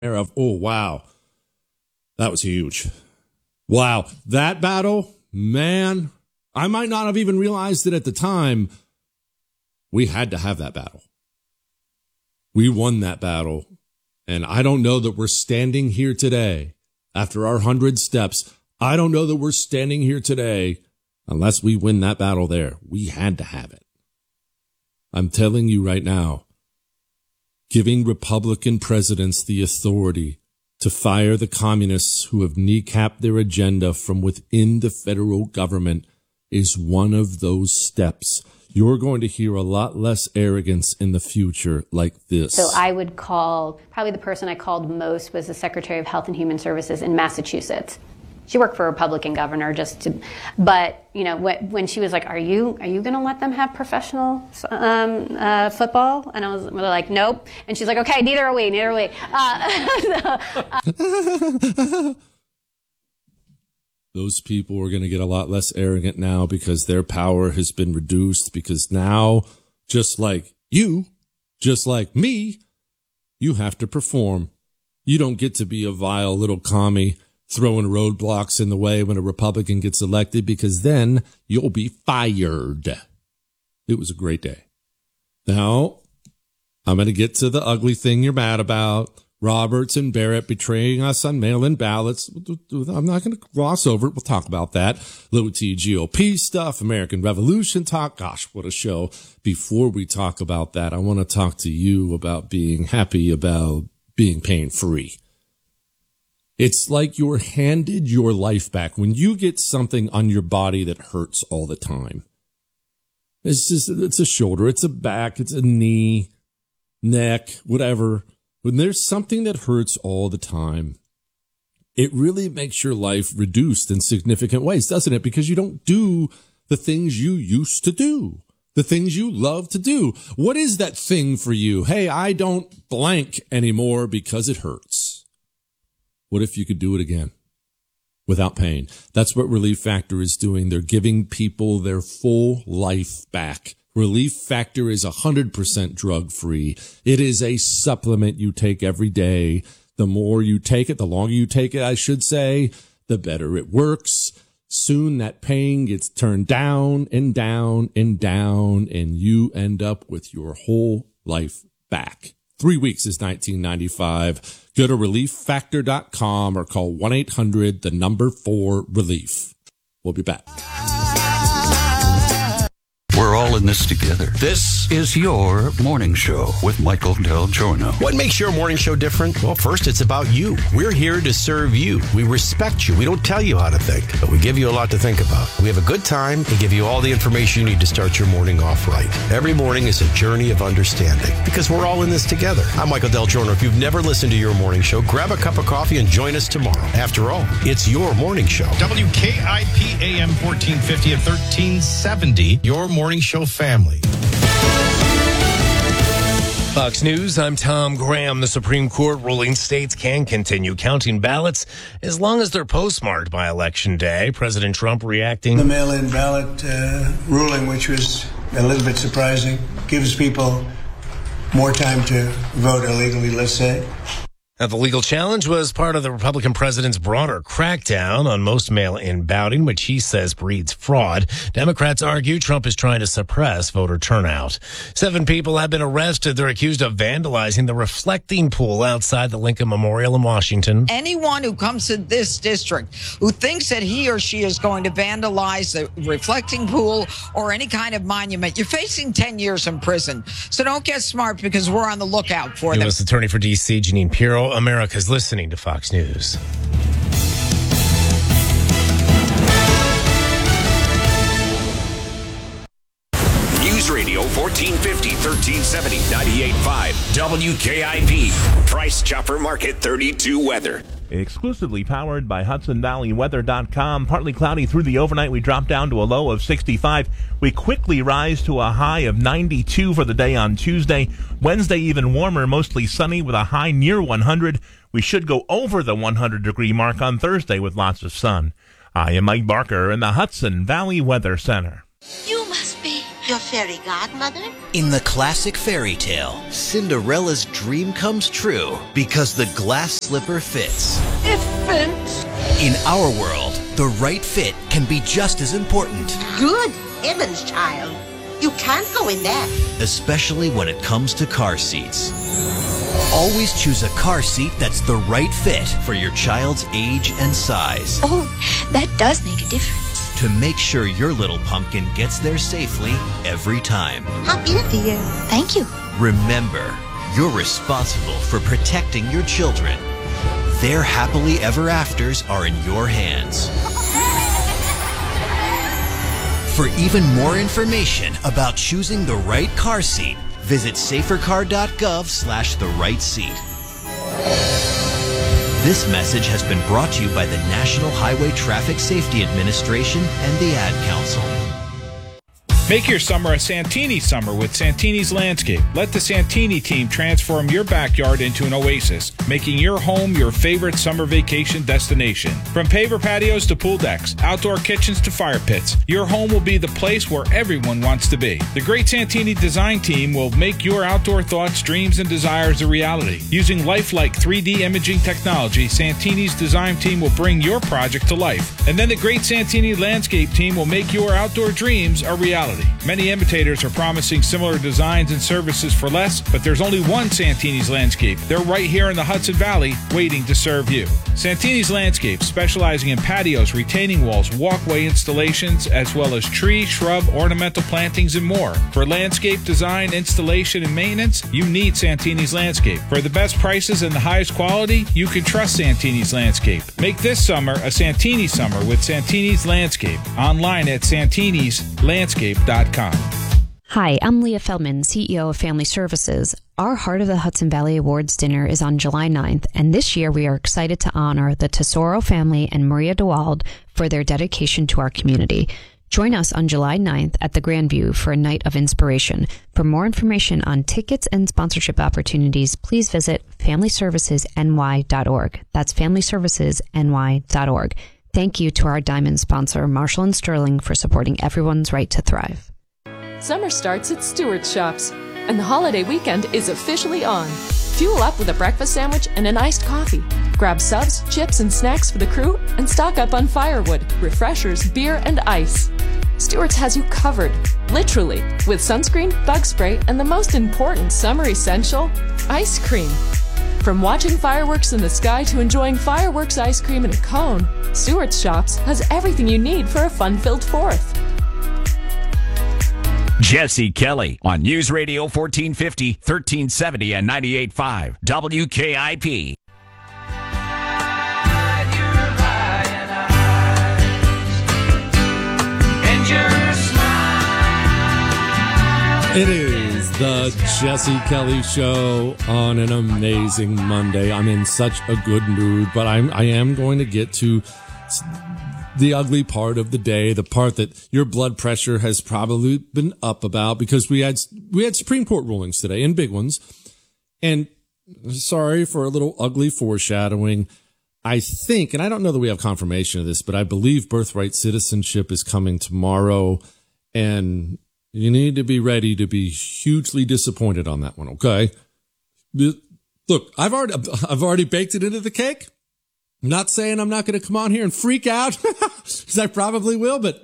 of, oh, wow, that was huge. Wow, that battle, man, I might not have even realized it at the time. We had to have that battle. We won that battle. And I don't know that we're standing here today after our 100 steps. I don't know that we're standing here today unless we win that battle there. We had to have it. I'm telling you right now, giving Republican presidents the authority to fire the communists who have kneecapped their agenda from within the federal government is one of those steps. You're going to hear a lot less arrogance in the future like this. So I would call, probably the person I called most was the Secretary of Health and Human Services in Massachusetts. She worked for a Republican governor but you know, when she was like, are you going to let them have professional football? And I was like, nope. And she's like, okay, neither are we. Those people are going to get a lot less arrogant now because their power has been reduced, because now, just like you, just like me, you have to perform. You don't get to be a vile little commie throwing roadblocks in the way when a Republican gets elected, because then you'll be fired. It was a great day. Now, I'm going to get to the ugly thing you're mad about. Roberts and Barrett betraying us on mail-in ballots. I'm not going to gloss over it. We'll talk about that. Low T GOP stuff, American Revolution talk. Gosh, what a show. Before we talk about that, I want to talk to you about being happy about being pain-free. It's like you're handed your life back when you get something on your body that hurts all the time. It's a shoulder, it's a back, it's a knee, neck, whatever. When there's something that hurts all the time, it really makes your life reduced in significant ways, doesn't it? Because you don't do the things you used to do, the things you love to do. What is that thing for you? Hey, I don't blank anymore because it hurts. What if you could do it again without pain? That's what Relief Factor is doing. They're giving people their full life back. Relief Factor is 100% drug-free. It is a supplement you take every day. The more you take it, the longer you take it, I should say, the better it works. Soon that pain gets turned down and down and down, and you end up with your whole life back. 3 weeks is $19.95. Go to relieffactor.com or call 1-800-4-RELIEF. We'll be back. We're all in this together. This is your morning show with Michael Del Giorno. What makes your morning show different? Well, first, it's about you. We're here to serve you. We respect you. We don't tell you how to think, but we give you a lot to think about. We have a good time and give you all the information you need to start your morning off right. Every morning is a journey of understanding because we're all in this together. I'm Michael Del Giorno. If you've never listened to your morning show, grab a cup of coffee and join us tomorrow. After all, it's your morning show. WKIP AM 1450 and 1370. Your morning show family. Fox News, I'm Tom Graham. The Supreme Court ruling states can continue counting ballots as long as they're postmarked by Election Day. President Trump reacting. The mail-in ballot ruling, which was a little bit surprising, gives people more time to vote illegally, let's say. Now, the legal challenge was part of the Republican president's broader crackdown on most mail-in balloting, which he says breeds fraud. Democrats argue Trump is trying to suppress voter turnout. 7 people have been arrested. They're accused of vandalizing the reflecting pool outside the Lincoln Memorial in Washington. Anyone who comes to this district who thinks that he or she is going to vandalize the reflecting pool or any kind of monument, you're facing 10 years in prison. So don't get smart because we're on the lookout for them. U.S. Attorney for D.C., Jeanine Pirro. America's listening to Fox News. News Radio 1450, 1370, 98.5, WKIP. Price Chopper Market 32 weather. Exclusively powered by HudsonValleyWeather.com. Partly cloudy through the overnight. We drop down to a low of 65. We quickly rise to a high of 92 for the day on Tuesday. Wednesday even warmer, mostly sunny with a high near 100. We should go over the 100-degree mark on Thursday with lots of sun. I am Mike Barker in the Hudson Valley Weather Center. You must be Your fairy godmother? In the classic fairy tale, Cinderella's dream comes true because the glass slipper fits. It fits. In our world, the right fit can be just as important. Good heavens, child. You can't go in that. Especially when it comes to car seats. Always choose a car seat that's the right fit for your child's age and size. Oh, that does make a difference. To make sure your little pumpkin gets there safely every time. Happy New Year. Thank you. Remember, you're responsible for protecting your children. Their happily ever afters are in your hands. For even more information about choosing the right car seat, visit safercar.gov/the right seat. This message has been brought to you by the National Highway Traffic Safety Administration and the Ad Council. Make your summer a Santini summer with Santini's Landscape. Let the Santini team transform your backyard into an oasis, making your home your favorite summer vacation destination. From paver patios to pool decks, outdoor kitchens to fire pits, your home will be the place where everyone wants to be. The great Santini design team will make your outdoor thoughts, dreams, and desires a reality. Using lifelike 3D imaging technology, Santini's design team will bring your project to life. And then the great Santini Landscape team will make your outdoor dreams a reality. Many imitators are promising similar designs and services for less, but there's only one Santini's Landscape. They're right here in the Hudson Valley, waiting to serve you. Santini's Landscape, specializing in patios, retaining walls, walkway installations, as well as tree, shrub, ornamental plantings, and more. For landscape design, installation, and maintenance, you need Santini's Landscape. For the best prices and the highest quality, you can trust Santini's Landscape. Make this summer a Santini summer with Santini's Landscape. Online at santinislandscape.com. Hi, I'm Leah Feldman, CEO of Family Services. Our Heart of the Hudson Valley Awards dinner is on July 9th, and this year we are excited to honor the Tesoro family and Maria DeWald for their dedication to our community. Join us on July 9th at the Grandview for a night of inspiration. For more information on tickets and sponsorship opportunities, please visit FamilyServicesNY.org. That's FamilyServicesNY.org. Thank you to our diamond sponsor, Marshall & Sterling, for supporting everyone's right to thrive. Summer starts at Stewart's Shops, and the holiday weekend is officially on. Fuel up with a breakfast sandwich and an iced coffee. Grab subs, chips, and snacks for the crew, and stock up on firewood, refreshers, beer, and ice. Stewart's has you covered, literally, with sunscreen, bug spray, and the most important summer essential, ice cream. From watching fireworks in the sky to enjoying fireworks ice cream in a cone, Stewart's Shops has everything you need for a fun-filled 4th. Jesse Kelly on News Radio 1450, 1370, and 98.5 WKIP. It is the Jesse Kelly Show on an amazing Monday. I'm in such a good mood, but I am going to get to the ugly part of the day, the part that your blood pressure has probably been up about, because we had Supreme Court rulings today, and big ones. And sorry for a little ugly foreshadowing. I think, and I don't know that we have confirmation of this, but I believe birthright citizenship is coming tomorrow, and you need to be ready to be hugely disappointed on that one, okay? Look, I've already baked it into the cake. I'm not saying I'm not going to come on here and freak out, because I probably will, but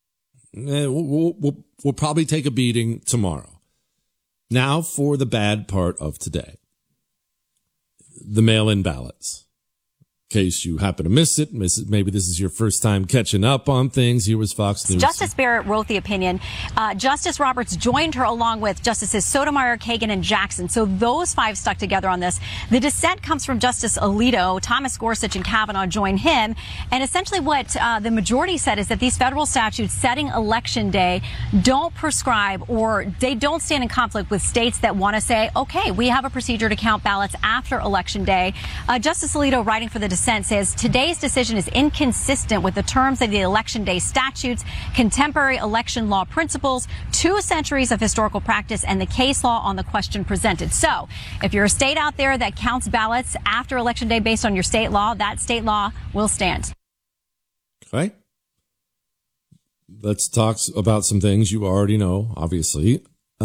we'll probably take a beating tomorrow. Now for the bad part of today. The mail-in ballots. In case you happen to miss it, maybe this is your first time catching up on things. Here was Fox News. Justice Barrett wrote the opinion. Justice Roberts joined her along with Justices Sotomayor, Kagan, and Jackson. So those 5 stuck together on this. The dissent comes from Justice Alito. Thomas Gorsuch and Kavanaugh join him. And essentially what the majority said is that these federal statutes setting Election Day don't prescribe, or they don't stand in conflict with states that want to say, okay, we have a procedure to count ballots after Election Day. Justice Alito, writing for the dissent, says today's decision is inconsistent with the terms of the Election Day statutes, contemporary election law principles, 2 centuries of historical practice, and the case law on the question presented. So if you're a state out there that counts ballots after Election Day based on your state law, that state law will stand. Okay. let's talk about some things you already know, obviously.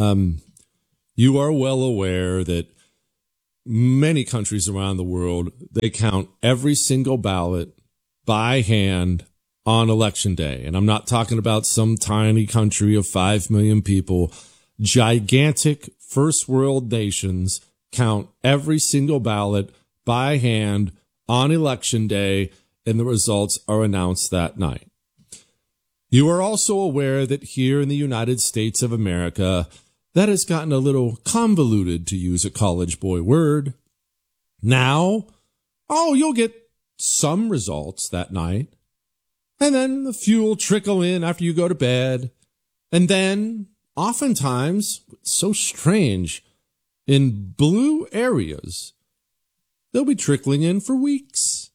You are well aware that many countries around the world, they count every single ballot by hand on election day. And I'm not talking about some tiny country of 5 million people. Gigantic first world nations count every single ballot by hand on election day, and the results are announced that night. You are also aware that here in the United States of America, that has gotten a little convoluted, to use a college boy word. Now, you'll get some results that night, and then a few will trickle in after you go to bed, and then oftentimes, so strange, in blue areas, they'll be trickling in for weeks.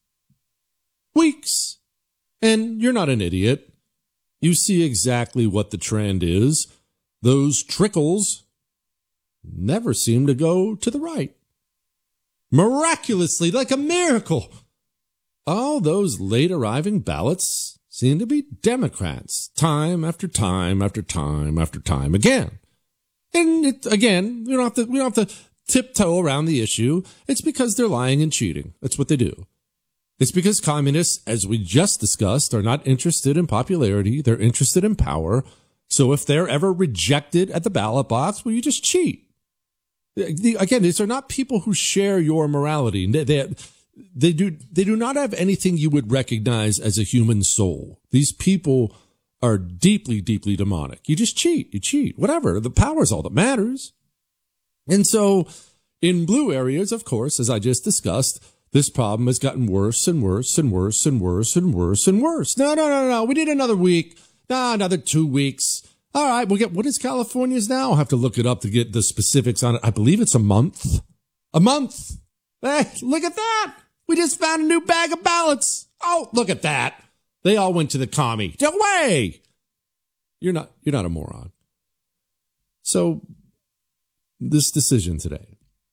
Weeks. And you're not an idiot. You see exactly what the trend is. Those trickles never seem to go to the right. Miraculously, like a miracle, all those late arriving ballots seem to be Democrats, time after time after time after time again. And again, we don't have to tiptoe around the issue. It's because they're lying and cheating. That's what they do. It's because communists, as we just discussed, are not interested in popularity. They're interested in power. So if they're ever rejected at the ballot box, well, you just cheat. Again, these are not people who share your morality. They do not have anything you would recognize as a human soul. These people are deeply, deeply demonic. You just cheat. You cheat. Whatever. The power is all that matters. And so in blue areas, of course, as I just discussed, this problem has gotten worse and worse and worse and worse and worse and worse. No. We need another week. No, another 2 weeks. All right. We'll get, what is California's now? I'll have to look it up to get the specifics on it. I believe it's a month. A month. Hey, look at that. We just found a new bag of ballots. Oh, look at that. They all went to the commie. No way. You're not a moron. So this decision today,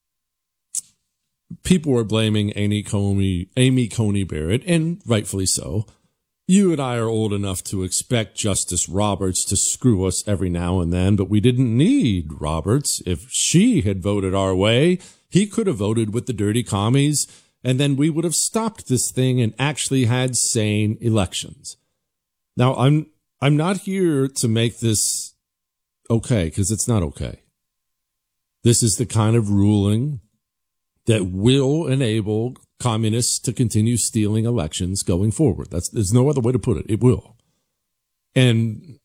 people were blaming Amy Coney Barrett, and rightfully so. You and I are old enough to expect Justice Roberts to screw us every now and then, but we didn't need Roberts. If she had voted our way, he could have voted with the dirty commies, and then we would have stopped this thing and actually had sane elections. Now, I'm not here to make this okay, because it's not okay. This is the kind of ruling that will enable communists to continue stealing elections going forward. There's no other way to put it. It will. And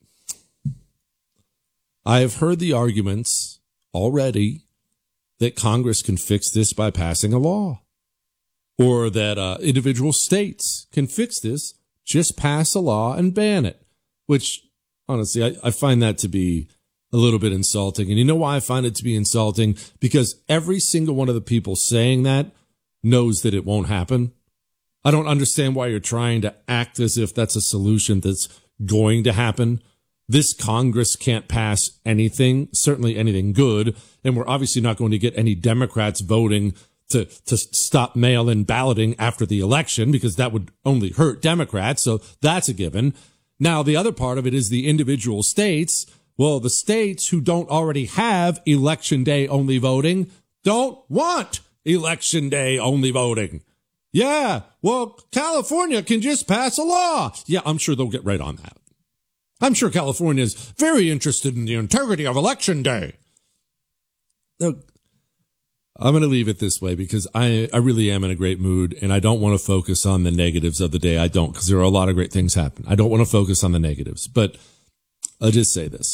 I have heard the arguments already that Congress can fix this by passing a law, or that individual states can fix this, just pass a law and ban it, which honestly, I find that to be a little bit insulting. And you know why I find it to be insulting? Because every single one of the people saying that knows that it won't happen. I don't understand why you're trying to act as if that's a solution that's going to happen. This Congress can't pass anything, certainly anything good. And we're obviously not going to get any Democrats voting to stop mail-in balloting after the election, because that would only hurt Democrats. So that's a given. Now, the other part of it is the individual states. Well, the states who don't already have election day only voting don't want election day only voting. Yeah, well, California can just pass a law. Yeah, I'm sure they'll get right on that. I'm sure California is very interested in the integrity of election day. Look, I'm going to leave it this way because I really am in a great mood, and I don't want to focus on the negatives of the day. I don't, because there are a lot of great things happen. I don't want to focus on the negatives, but I'll just say this.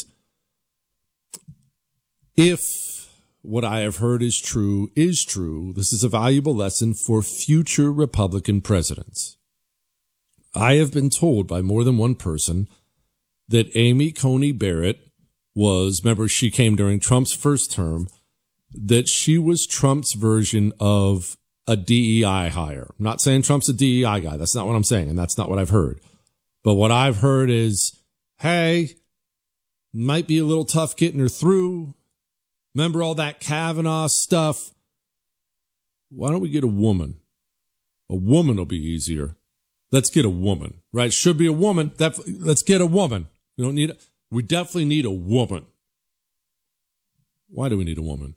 If what I have heard is true, this is a valuable lesson for future Republican presidents. I have been told by more than one person that Amy Coney Barrett was, remember, she came during Trump's first term, that she was Trump's version of a DEI hire. I'm not saying Trump's a DEI guy. That's not what I'm saying, and that's not what I've heard. But what I've heard is, hey, might be a little tough getting her through. Remember all that Kavanaugh stuff? Why don't we get a woman? A woman will be easier. Let's get a woman, right? Should be a woman. Let's get a woman. We definitely need a woman. Why do we need a woman?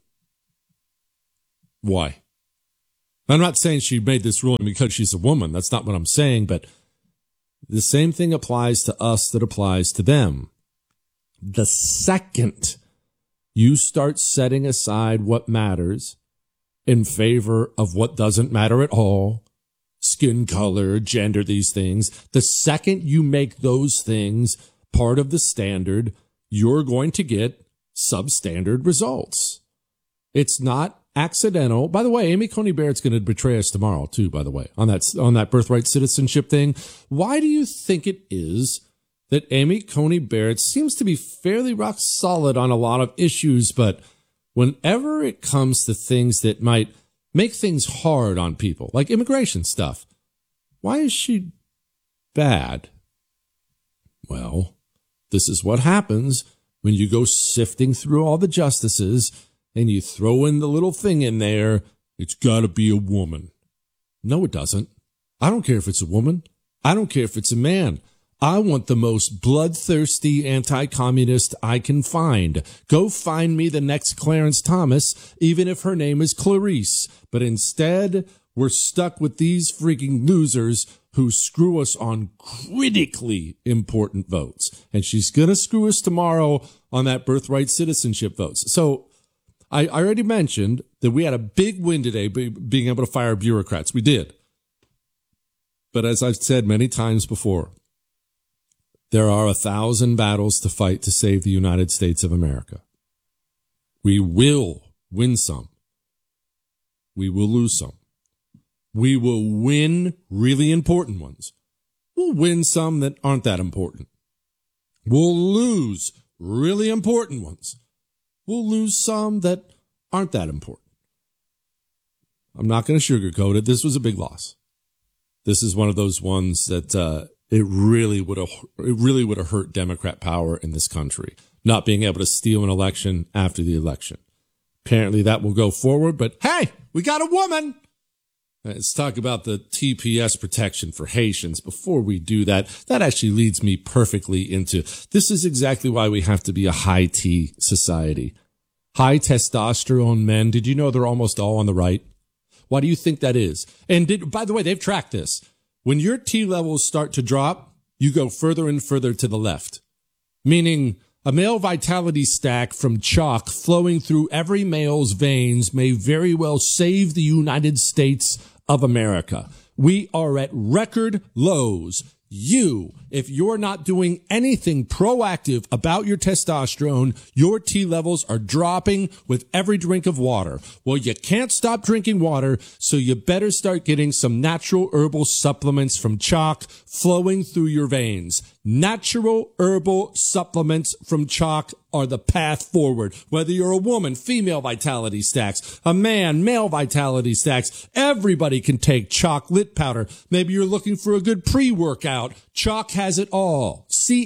Why? I'm not saying she made this ruling because she's a woman. That's not what I'm saying, but the same thing applies to us that applies to them. The second you start setting aside what matters in favor of what doesn't matter at all, skin color, gender, these things, the second you make those things part of the standard, you're going to get substandard results. It's not accidental. By the way, Amy Coney Barrett's going to betray us tomorrow too, by the way, on that birthright citizenship thing. Why do you think it is that Amy Coney Barrett seems to be fairly rock solid on a lot of issues, but whenever it comes to things that might make things hard on people, like immigration stuff, why is she bad? Well, this is what happens when you go sifting through all the justices and you throw in the little thing in there, it's got to be a woman. No, it doesn't. I don't care if it's a woman. I don't care if it's a man. I want the most bloodthirsty anti-communist I can find. Go find me the next Clarence Thomas, even if her name is Clarice. But instead, we're stuck with these freaking losers who screw us on critically important votes. And she's going to screw us tomorrow on that birthright citizenship votes. So I already mentioned that we had a big win today being able to fire bureaucrats. We did. But as I've said many times before, there are 1,000 battles to fight to save the United States of America. We will win some. We will lose some. We will win really important ones. We'll win some that aren't that important. We'll lose really important ones. We'll lose some that aren't that important. I'm not going to sugarcoat it. This was a big loss. This is one of those ones that it really would have hurt Democrat power in this country, not being able to steal an election after the election. Apparently that will go forward, but hey, we got a woman. Let's talk about the TPS protection for Haitians. Before we do that, that actually leads me perfectly into, this is exactly why we have to be a high T society. High testosterone men. Did you know they're almost all on the right? Why do you think that is? And by the way, they've tracked this. When your T levels start to drop, you go further and further to the left. Meaning a male vitality stack from chalk flowing through every male's veins may very well save the United States of America. We are at record lows. If you're not doing anything proactive about your testosterone, your T levels are dropping with every drink of water. Well, you can't stop drinking water, so you better start getting some natural herbal supplements from chalk flowing through your veins. Natural herbal supplements from chalk are the path forward. Whether you're a woman, female vitality stacks, a man, male vitality stacks, everybody can take chocolate powder. Maybe you're looking for a good pre-workout. Chalk has it all.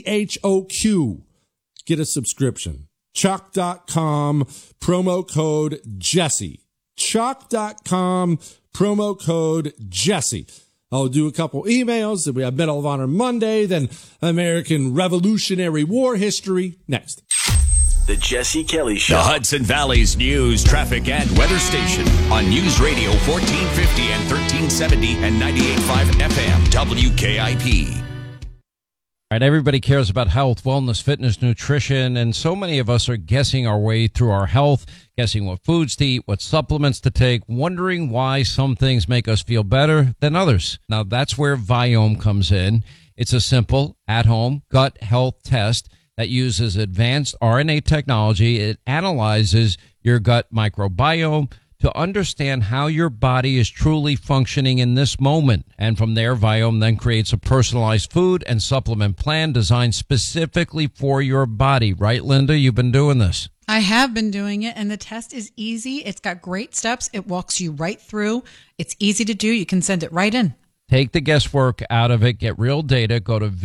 CHOQ. Get a subscription. Chalk.com, promo code Jesse. Chalk.com, promo code Jesse. I'll do a couple emails. Then we have Medal of Honor Monday, then American Revolutionary War history. Next. The Jesse Kelly Show. The Hudson Valley's news, traffic, and weather station on News Radio 1450 and 1370 and 98.5 FM WKIP. All right, everybody cares about health, wellness, fitness, nutrition, and so many of us are guessing our way through our health, guessing what foods to eat, what supplements to take, wondering why some things make us feel better than others. Now, that's where Viome comes in. It's a simple, at-home gut health test that uses advanced RNA technology. It analyzes your gut microbiome to understand how your body is truly functioning in this moment. And from there, Viome then creates a personalized food and supplement plan designed specifically for your body. Right, Linda? You've been doing this. I have been doing it, and the test is easy. It's got great steps. It walks you right through. It's easy to do. You can send it right in. Take the guesswork out of it. Get real data. Go to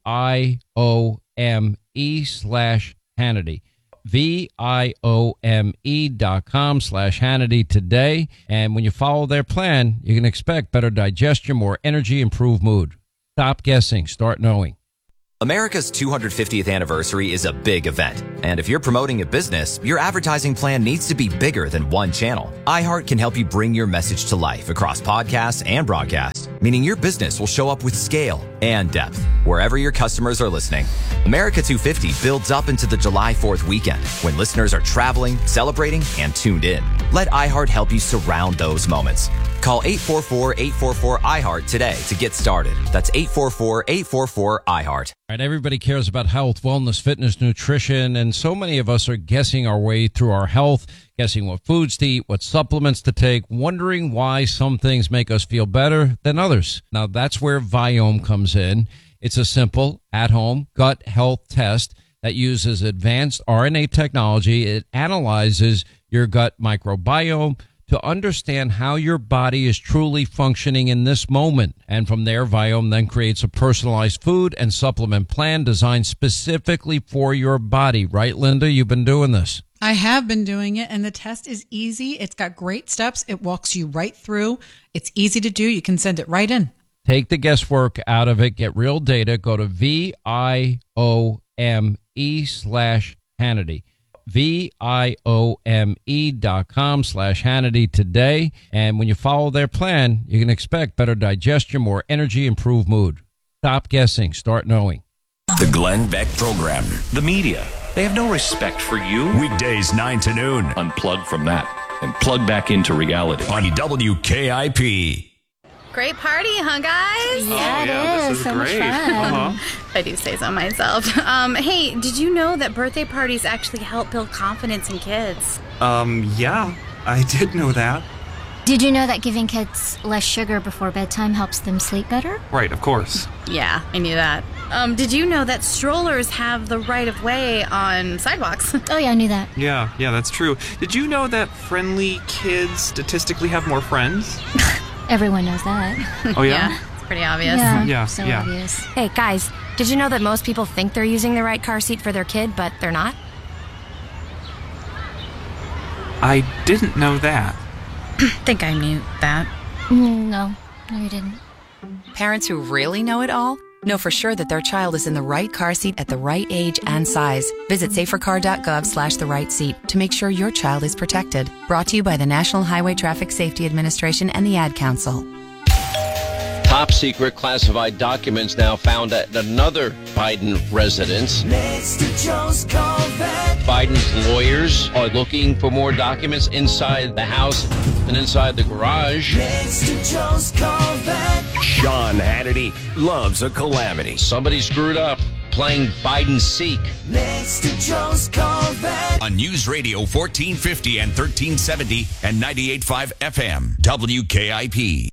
VIOME/Hannity. VIOME.com/Hannity today. And when you follow their plan, you can expect better digestion, more energy, improved mood. Stop guessing. Start knowing. America's 250th anniversary is a big event, and if you're promoting a business, your advertising plan needs to be bigger than one channel. iHeart can help you bring your message to life across podcasts and broadcast, meaning your business will show up with scale and depth wherever your customers are listening. America 250 builds up into the July 4th weekend when listeners are traveling, celebrating, and tuned in. Let iHeart help you surround those moments. Call 844-844-iHeart today to get started. That's 844-844-iHeart. Right, everybody cares about health, wellness, fitness, nutrition, and so many of us are guessing our way through our health, guessing what foods to eat, what supplements to take, wondering why some things make us feel better than others. Now, that's where Viome comes in. It's a simple, at-home gut health test that uses advanced RNA technology. It analyzes your gut microbiome to understand how your body is truly functioning in this moment. And from there, Viome then creates a personalized food and supplement plan designed specifically for your body. Right, Linda? You've been doing this. I have been doing it, and the test is easy. It's got great steps. It walks you right through. It's easy to do. You can send it right in. Take the guesswork out of it. Get real data. Go to VIOME/Hannity. VIOME.com/Hannity today. And when you follow their plan, you can expect better digestion, more energy, improved mood. Stop guessing. Start knowing. The Glenn Beck Program. The media, they have no respect for you. Weekdays 9 to noon. Unplug from that and plug back into reality. On WKIP. Great party, huh, guys? Yeah, it is. So great. Much fun. I do say so myself. Hey, did you know that birthday parties actually help build confidence in kids? Yeah, I did know that. Did you know that giving kids less sugar before bedtime helps them sleep better? Right, of course. Yeah, I knew that. Did you know that strollers have the right of way on sidewalks? Oh, yeah, I knew that. Yeah, that's true. Did you know that friendly kids statistically have more friends? Everyone knows that. Oh, yeah? Yeah, it's pretty obvious. Yeah. Obvious. Hey, guys, did you know that most people think they're using the right car seat for their kid, but they're not? I didn't know that. Think I knew that. No, you didn't. Parents who really know it all know for sure that their child is in the right car seat at the right age and size. Visit safercar.gov/the right seat to make sure your child is protected. Brought to you by the National Highway Traffic Safety Administration and the Ad Council. Top secret classified documents now found at another Biden residence. Next to Joe's Corvette. Biden's lawyers are looking for more documents inside the house and inside the garage. Next to Joe's Corvette. Sean Hannity loves a calamity. Somebody screwed up playing Biden Seek. Next to Joe's Corvette. On News Radio 1450 and 1370 and 98.5 FM. WKIP.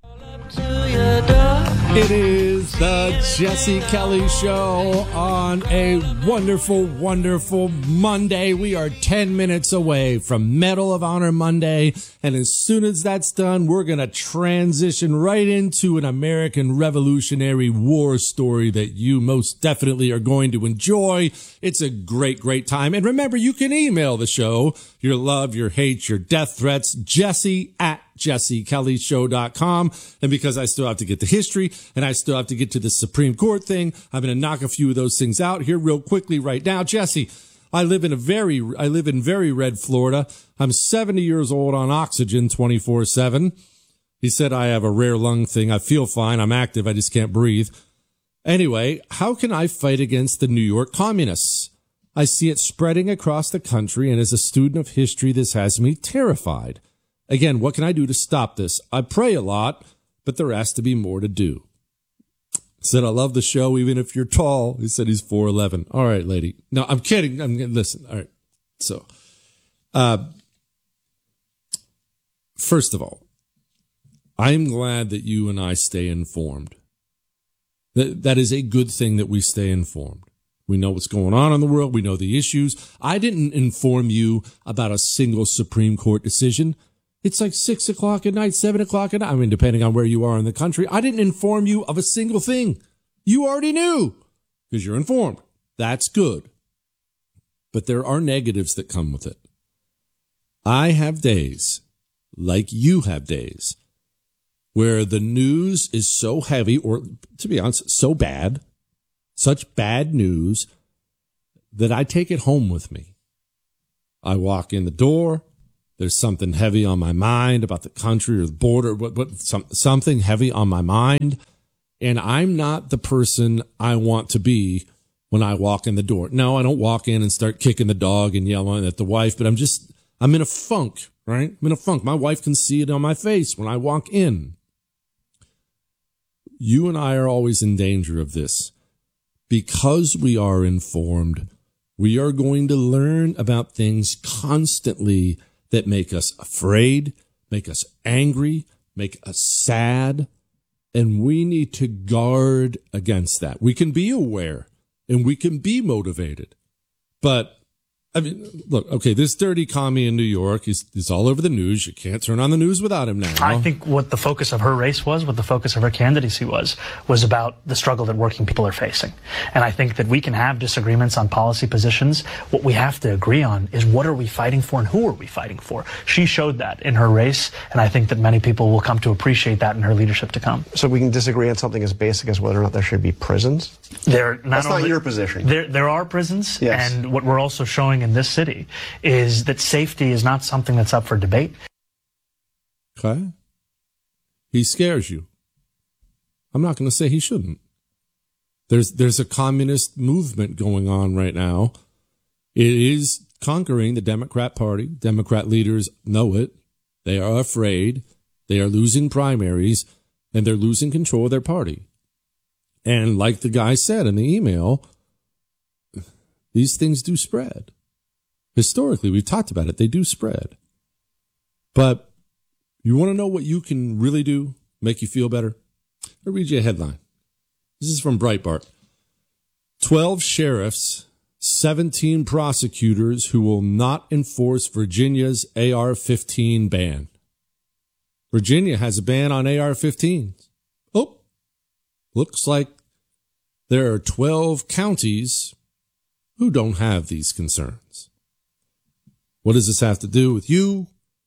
It is the Jesse Kelly Show on a wonderful, wonderful Monday. We are 10 minutes away from Medal of Honor Monday. And as soon as that's done, we're going to transition right into an American Revolutionary War story that you most definitely are going to enjoy. It's a great, great time. And remember, you can email the show, your love, your hate, your death threats, Jesse@JesseKellyShow.com. And because I still have to get the history and I still have to get to the Supreme Court thing, I'm going to knock a few of those things out here real quickly right now. Jesse, I live in very red Florida. I'm 70 years old on oxygen 24/7. He said I have a rare lung thing. I feel fine. I'm active. I just can't breathe. Anyway, how can I fight against the New York communists? I see it spreading across the country, and as a student of history, this has me terrified. Again, what can I do to stop this? I pray a lot, but there has to be more to do. Said, I love the show, even if you're tall. He said he's 4'11". All right, lady. No, I'm kidding. Listen. All right. So, first of all, I'm glad that you and I stay informed. That is a good thing that we stay informed. We know what's going on in the world. We know the issues. I didn't inform you about a single Supreme Court decision. It's like 6 o'clock at night, 7 o'clock at night. I mean, depending on where you are in the country. I didn't inform you of a single thing. You already knew because you're informed. That's good. But there are negatives that come with it. I have days, like you have days, where the news is so heavy, or to be honest, so bad, such bad news that I take it home with me. I walk in the door. There's something heavy on my mind about the country or the border, something heavy on my mind. And I'm not the person I want to be when I walk in the door. No, I don't walk in and start kicking the dog and yelling at the wife, but I'm in a funk, right? I'm in a funk. My wife can see it on my face when I walk in. You and I are always in danger of this. Because we are informed, we are going to learn about things constantly that make us afraid, make us angry, make us sad, and we need to guard against that. We can be aware and we can be motivated, but I mean, look, okay, this dirty commie in New York, he's all over the news. You can't turn on the news without him now. I think what the focus of her race was, what the focus of her candidacy was about the struggle that working people are facing. And I think that we can have disagreements on policy positions. What we have to agree on is what are we fighting for and who are we fighting for? She showed that in her race, and I think that many people will come to appreciate that in her leadership to come. So we can disagree on something as basic as whether or not there should be prisons? That's not your position. There are prisons, yes. And what we're also showing in this city is that safety is not something that's up for debate. Okay. He scares you. I'm not going to say he shouldn't. There's a communist movement going on right now. It is conquering the Democrat Party. Democrat leaders know it. They are afraid. They are losing primaries, and they're losing control of their party. And like the guy said in the email, these things do spread. Historically, we've talked about it. They do spread. But you want to know what you can really do, make you feel better? I'll read you a headline. This is from Breitbart. 12 sheriffs, 17 prosecutors who will not enforce Virginia's AR-15 ban. Virginia has a ban on AR-15s. Oh, looks like there are 12 counties who don't have these concerns. What does this have to do with you?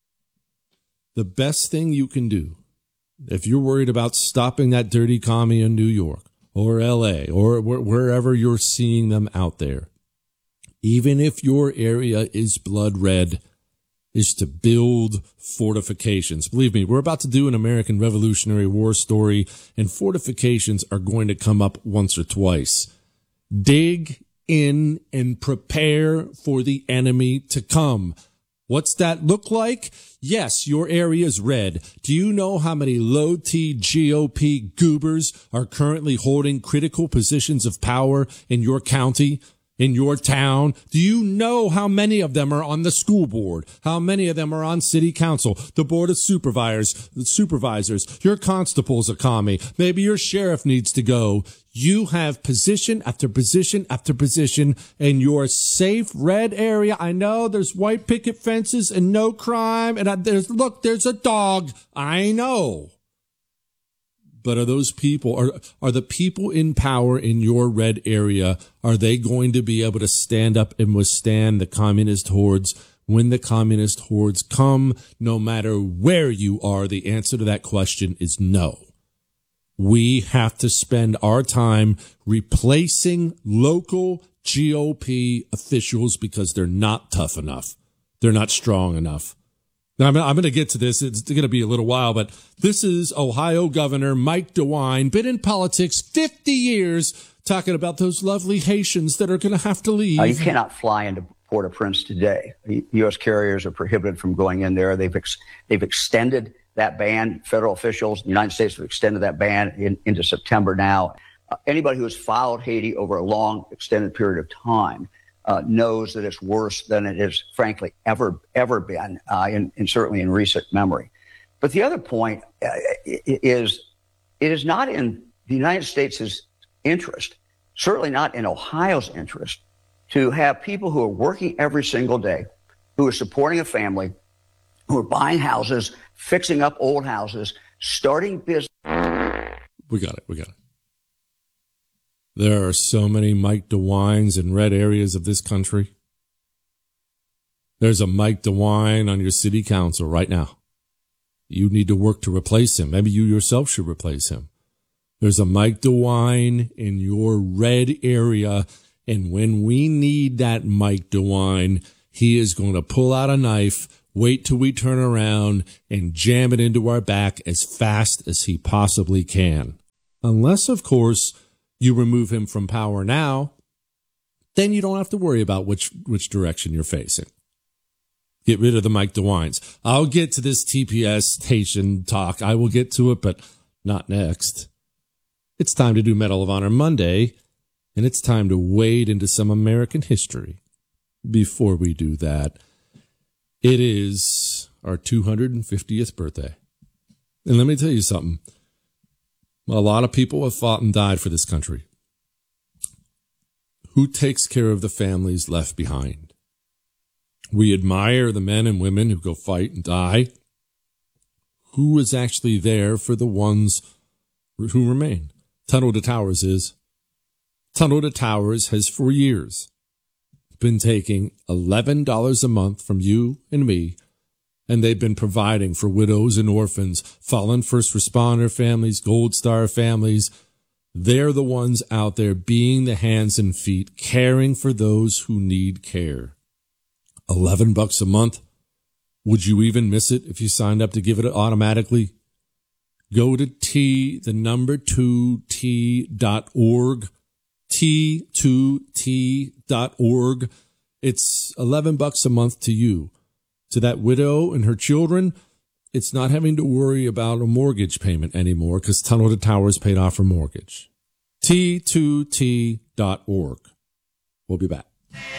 The best thing you can do, if you're worried about stopping that dirty commie in New York or LA or wherever you're seeing them out there, even if your area is blood red, is to build fortifications. Believe me, we're about to do an American Revolutionary War story, and fortifications are going to come up once or twice. Dig in and prepare for the enemy to come. What's that look like? Yes, your area is red. Do you know how many low-T GOP goobers are currently holding critical positions of power in your county, in your town? Do you know how many of them are on the school board? How many of them are on city council, the board of supervisors? Your constable's a commie. Maybe your sheriff needs to go. You have position after position after position in your safe red area. I know there's white picket fences and no crime. And there's a dog. I know. But are those people, are the people in power in your red area, are they going to be able to stand up and withstand the communist hordes when the communist hordes come, no matter where you are? The answer to that question is no. We have to spend our time replacing local GOP officials because they're not tough enough. They're not strong enough. Now, I'm going to get to this. It's going to be a little while, but this is Ohio Governor Mike DeWine, been in politics 50 years, talking about those lovely Haitians that are going to have to leave. You cannot fly into Port-au-Prince today. U.S. carriers are prohibited from going in there. They've extended that ban. Federal officials in the United States have extended that ban into September now. Anybody who has followed Haiti over a long, extended period of time knows that it's worse than it has, frankly, ever been, certainly in recent memory. But the other point is it is not in the United States' interest, certainly not in Ohio's interest, to have people who are working every single day, who are supporting a family, who are buying houses, fixing up old houses, starting business. We got it. There are so many Mike DeWines in red areas of this country. There's a Mike DeWine on your city council right now. You need to work to replace him. Maybe you yourself should replace him. There's a Mike DeWine in your red area. And when we need that Mike DeWine, he is going to pull out a knife, wait till we turn around, and jam it into our back as fast as he possibly can. Unless, of course, you remove him from power now, then you don't have to worry about which direction you're facing. Get rid of the Mike DeWines. I'll get to this TPS station talk. I will get to it, but not next. It's time to do Medal of Honor Monday, and it's time to wade into some American history. Before we do that, it is our 250th birthday. And let me tell you something. A lot of people have fought and died for this country. Who takes care of the families left behind? We admire the men and women who go fight and die. Who is actually there for the ones who remain? Tunnel to Towers is. Tunnel to Towers has for years been taking $11 a month from you and me, and they've been providing for widows and orphans, fallen first responder families, Gold Star families. They're the ones out there being the hands and feet, caring for those who need care. $11 a month. Would you even miss it if you signed up to give it automatically? Go to T2T.org, T2T.org. It's $11 a month to you. To that widow and her children, it's not having to worry about a mortgage payment anymore because Tunnel to Towers paid off her mortgage. T2T.org. We'll be back.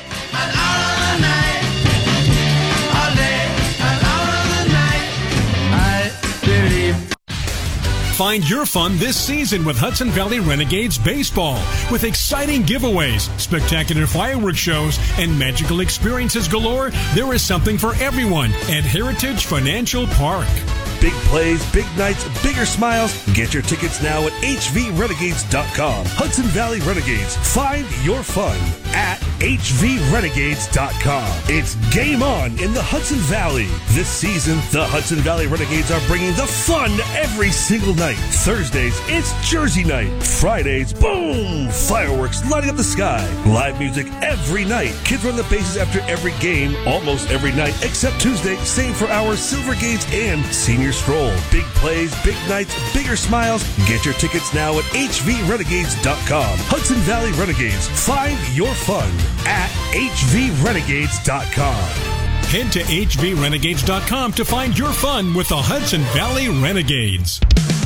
Find your fun this season with Hudson Valley Renegades Baseball. With exciting giveaways, spectacular fireworks shows, and magical experiences galore, there is something for everyone at Heritage Financial Park. Big plays, big nights, bigger smiles. Get your tickets now at hvrenegades.com. Hudson Valley Renegades. Find your fun at hvrenegades.com. It's game on in the Hudson Valley. This season, the Hudson Valley Renegades are bringing the fun every single night. Thursdays, it's Jersey night. Fridays, boom! Fireworks lighting up the sky. Live music every night. Kids run the bases after every game, almost every night, except Tuesday. Same for our Silver Gates and Senior Stroll. Big plays, big nights, bigger smiles. Get your tickets now at hvrenegades.com. Hudson Valley Renegades. Find your fun at hvrenegades.com. Head to hvrenegades.com to find your fun with the Hudson Valley Renegades.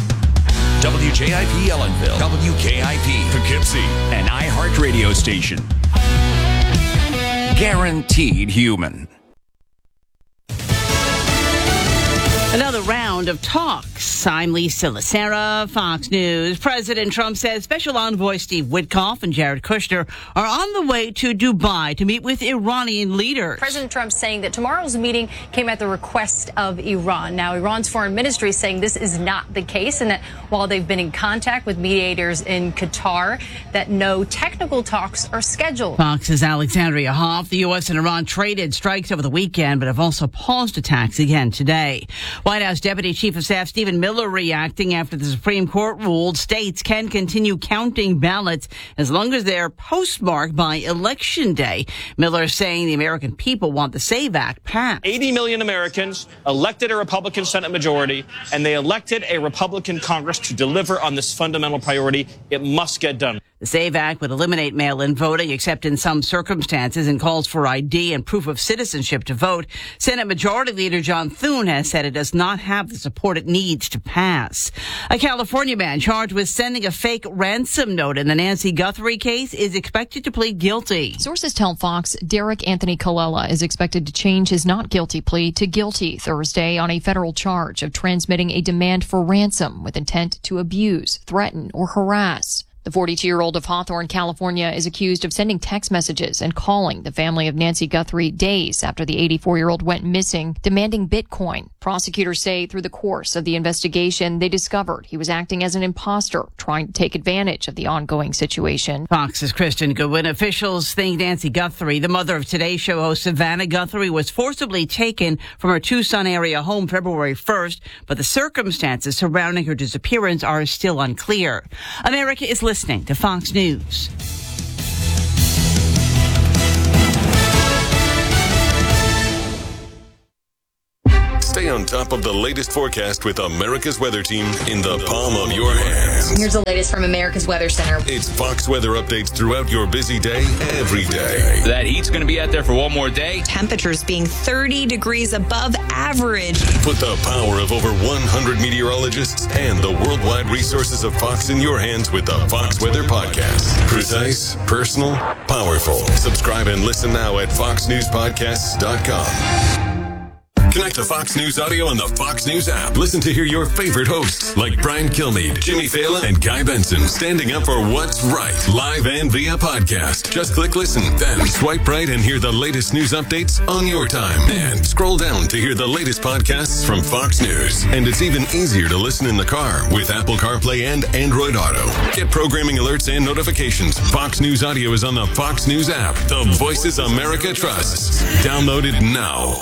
WJIP Ellenville, WKIP Poughkeepsie, an iHeart radio station. Guaranteed human. Another round of talks. I'm Lisa Lacera, Fox News. President Trump says Special Envoy Steve Witkoff and Jared Kushner are on the way to Dubai to meet with Iranian leaders. President Trump saying that tomorrow's meeting came at the request of Iran. Now, Iran's foreign ministry is saying this is not the case, and that while they've been in contact with mediators in Qatar, that no technical talks are scheduled. Fox's Alexandria Hoff. The U.S. and Iran traded strikes over the weekend, but have also paused attacks again today. White House Deputy Chief of Staff Stephen Miller reacting after the Supreme Court ruled states can continue counting ballots as long as they're postmarked by Election Day. Miller saying the American people want the SAVE Act passed. 80 million Americans elected a Republican Senate majority, and they elected a Republican Congress to deliver on this fundamental priority. It must get done. The SAVE Act would eliminate mail-in voting except in some circumstances and calls for ID and proof of citizenship to vote. Senate Majority Leader John Thune has said it does not have the support it needs to pass. A California man charged with sending a fake ransom note in the Nancy Guthrie case is expected to plead guilty. Sources tell Fox Derek Anthony Colella is expected to change his not guilty plea to guilty Thursday on a federal charge of transmitting a demand for ransom with intent to abuse, threaten, or harass. The 42-year-old of Hawthorne, California, is accused of sending text messages and calling the family of Nancy Guthrie days after the 84-year-old went missing, demanding Bitcoin. Prosecutors say through the course of the investigation, they discovered he was acting as an imposter, trying to take advantage of the ongoing situation. Fox's Kristen Goodwin. Officials think Nancy Guthrie, the mother of Today Show host Savannah Guthrie, was forcibly taken from her Tucson area home February 1st, but the circumstances surrounding her disappearance are still unclear. America is listening to Fox News. Stay on top of the latest forecast with America's Weather Team in the palm of your hands. Here's the latest from America's Weather Center. It's Fox weather updates throughout your busy day, every day. That heat's going to be out there for one more day. Temperatures being 30 degrees above average. Put the power of over 100 meteorologists and the worldwide resources of Fox in your hands with the Fox Weather Podcast. Precise, personal, powerful. Subscribe and listen now at foxnewspodcasts.com. Connect to Fox News Audio on the Fox News app. Listen to hear your favorite hosts like Brian Kilmeade, Jimmy Fallon, and Guy Benson standing up for what's right, live and via podcast. Just click listen, then swipe right and hear the latest news updates on your time. And scroll down to hear the latest podcasts from Fox News. And it's even easier to listen in the car with Apple CarPlay and Android Auto. Get programming alerts and notifications. Fox News Audio is on the Fox News app. The voices America trusts. Download it now.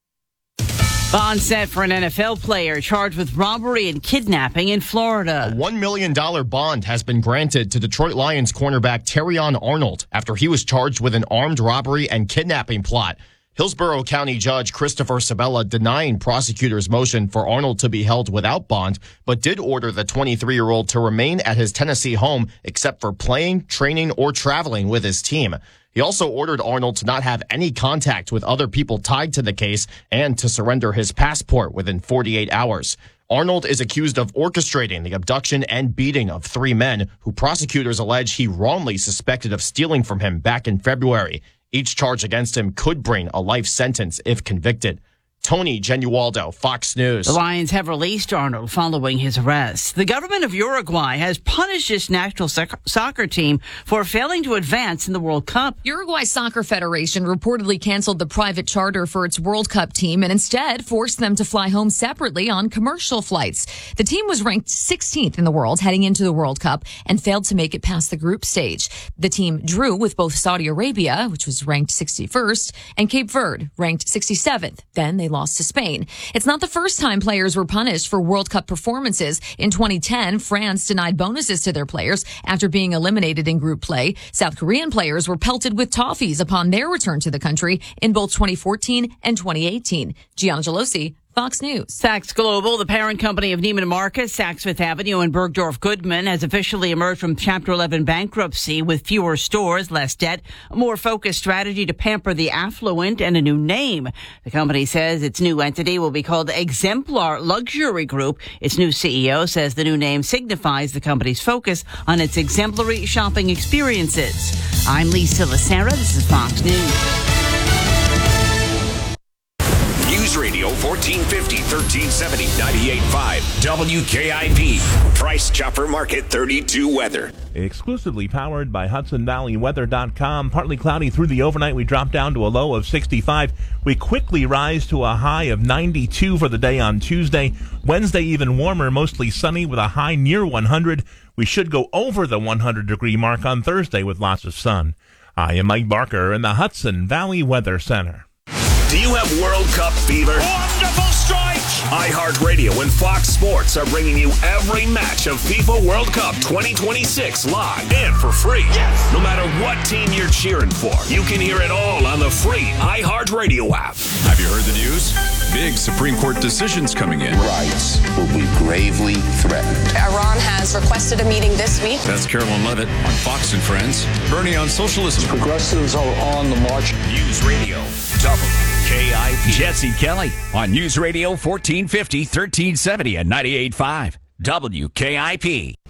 Bond set for an NFL player charged with robbery and kidnapping in Florida. A $1 million bond has been granted to Detroit Lions cornerback Terrion Arnold after he was charged with an armed robbery and kidnapping plot. Hillsborough County Judge Christopher Sabella denying prosecutors' motion for Arnold to be held without bond, but did order the 23-year-old to remain at his Tennessee home except for playing, training, or traveling with his team. He also ordered Arnold to not have any contact with other people tied to the case and to surrender his passport within 48 hours. Arnold is accused of orchestrating the abduction and beating of 3 men who prosecutors allege he wrongly suspected of stealing from him back in February. Each charge against him could bring a life sentence if convicted. Tony Genualdo, Fox News. The Lions have released Arnold following his arrest. The government of Uruguay has punished its national soccer team for failing to advance in the World Cup. Uruguay Soccer Federation reportedly canceled the private charter for its World Cup team and instead forced them to fly home separately on commercial flights. The team was ranked 16th in the world heading into the World Cup and failed to make it past the group stage. The team drew with both Saudi Arabia, which was ranked 61st, and Cape Verde, ranked 67th. Then they lost to Spain. It's not the first time players were punished for World Cup performances. In 2010, France denied bonuses to their players after being eliminated in group play. South Korean players were pelted with toffees upon their return to the country in both 2014 and 2018. Gianna Gelosi, Fox News. Saks Global, the parent company of Neiman Marcus, Saks Fifth Avenue, and Bergdorf Goodman, has officially emerged from Chapter 11 bankruptcy with fewer stores, less debt, a more focused strategy to pamper the affluent, and a new name. The company says its new entity will be called Exemplar Luxury Group. Its new CEO says the new name signifies the company's focus on its exemplary shopping experiences. I'm Lisa Lacera. This is Fox News. News Radio 1450, 1370, 98.5, WKIP. Price Chopper Market 32 weather. Exclusively powered by HudsonValleyWeather.com. Partly cloudy through the overnight. We drop down to a low of 65. We quickly rise to a high of 92 for the day on Tuesday. Wednesday even warmer, mostly sunny with a high near 100. We should go over the 100-degree mark on Thursday with lots of sun. I am Mike Barker in the Hudson Valley Weather Center. Do you have World Cup fever? Wonderful strike! iHeartRadio and Fox Sports are bringing you every match of FIFA World Cup 2026 live and for free. Yes! No matter what team you're cheering for, you can hear it all on the free iHeartRadio app. Have you heard the news? Big Supreme Court decisions coming in. Rights will be gravely threatened. Iran has requested a meeting this week. That's Carolyn Levitt on Fox and Friends. Bernie on socialism. Progressives are on the march. News Radio WKIP. Jesse Kelly on News Radio 1450, 1370 and 98.5 WKIP.